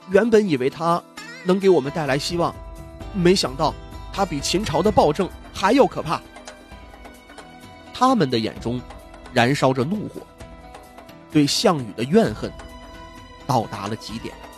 原本以为他能给我们带来希望，没想到他比秦朝的暴政还要可怕。他们的眼中燃烧着怒火，对项羽的怨恨到达了极点。